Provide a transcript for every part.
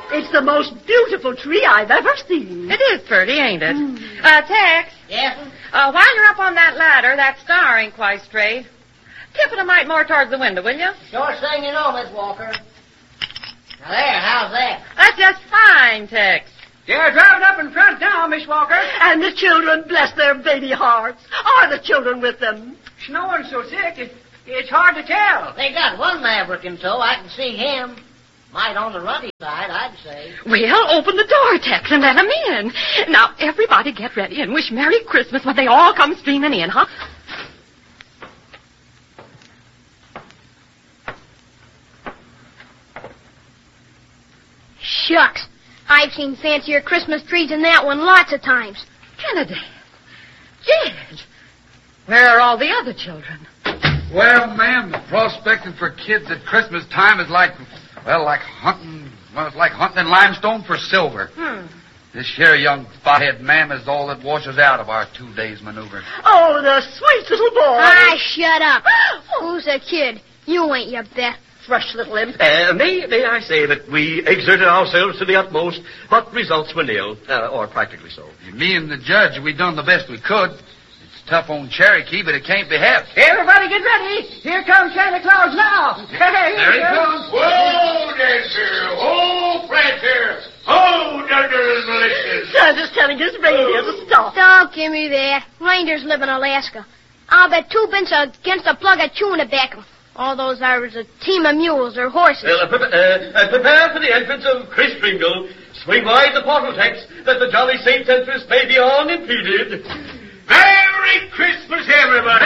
It's the most beautiful tree I've ever seen. It is pretty, ain't it? Tex. Yes? While you're up on that ladder, that star ain't quite straight. Tip it a mite more towards the window, will you? Sure thing you know, Miss Walker. Now there, how's that? That's just fine, Tex. They're driving up in front now, Miss Walker. And the children, bless their baby hearts. Are the children with them? Snowing so thick, it's hard to tell. They got one maverick in tow. I can see him. Might on the ruddy side, I'd say. Well, open the door, Tex, and let 'em in. Now, everybody get ready and wish Merry Christmas when they all come streaming in, huh? Shucks. I've seen fancier Christmas trees than that one lots of times. Kennedy. Jed. Where are all the other children? Well, ma'am, prospecting for kids at Christmas time is like hunting in limestone for silver. This here young fothead, ma'am, is all that washes out of our 2 days' maneuver. Oh, the sweet little boy. Ah, shut up. Who's a kid? You ain't, you bet. Fresh little imp. May I say that we exerted ourselves to the utmost, but results were nil, or practically so. Me and the judge, we done the best we could. It's tough on Cherokee, but it can't be helped. Everybody get ready. Here comes Santa Claus now. There he comes. Whoa, Dancer! Whoa, Prancer! Oh, Dunder and Malicious! Santa's telling his reindeer to stop. Don't give me that. Reindeers live in Alaska. I'll bet 2 bits against a plug of chewing tobacco. All those are a team of mules or horses. Well, prepare for the entrance of Kris Kringle. Swing wide the portal, Tex, that the jolly saint's entrance may be unimpeded. Merry Christmas, everybody!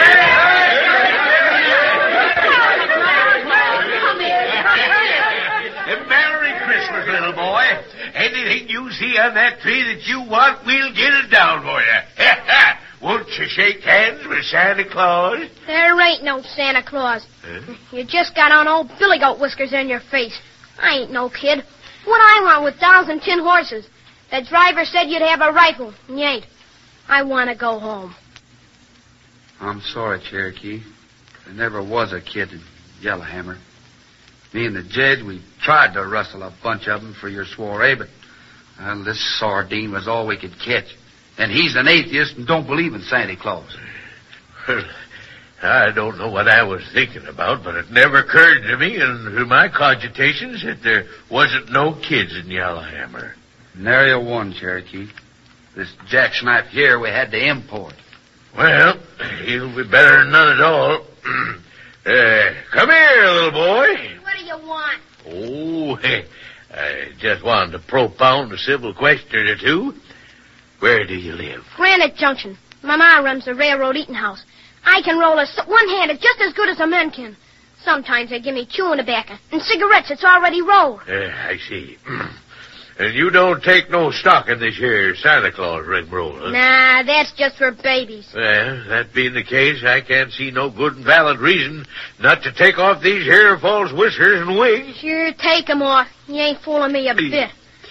Merry Christmas, little boy. Anything you see on that tree that you want, we'll get it down for you. Won't you shake hands with Santa Claus? There ain't no Santa Claus. You just got on old billy goat whiskers in your face. I ain't no kid. What I want with dolls and tin horses? The driver said you'd have a rifle, and you ain't. I want to go home. I'm sorry, Cherokee. There never was a kid in Yellowhammer. Me and the judge, we tried to rustle a bunch of them for your soiree, but this sardine was all we could catch. And he's an atheist and don't believe in Santa Claus. Well, I don't know what I was thinking about, but it never occurred to me in my cogitations that there wasn't no kids in Yellowhammer. Nary one, Cherokee. This jackknife here we had to import. Well, he'll be better than none at all. Come here, little boy. What do you want? Oh, I just wanted to propound a civil question or two. Where do you live? Granite Junction. My ma runs the railroad eating house. I can roll one-handed just as good as a man can. Sometimes they give me chewing tobacco and cigarettes that's already rolled. I see. And you don't take no stock in this here Santa Claus rigmarole, huh? Nah, that's just for babies. Well, that being the case, I can't see no good and valid reason not to take off these here false whiskers and wings. Sure, take 'em off. You ain't fooling me a bit.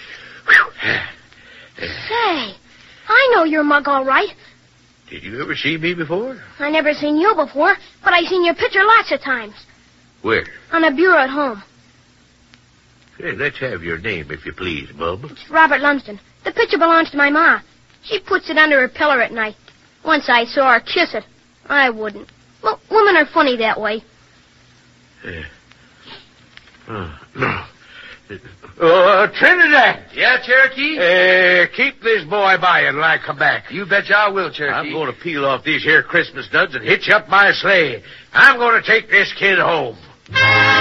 Say, I know your mug all right. Did you ever see me before? I never seen you before, but I seen your picture lots of times. Where? On a bureau at home. Hey, let's have your name, if you please, bub. It's Robert Lumsden. The picture belongs to my ma. She puts it under her pillow at night. Once I saw her kiss it. I wouldn't. Well, women are funny that way. Trinidad! Yeah, Cherokee? Keep this boy by until I come back. You betcha I will, Cherokee. I'm going to peel off these here Christmas nuts and hitch up my sleigh. I'm going to take this kid home.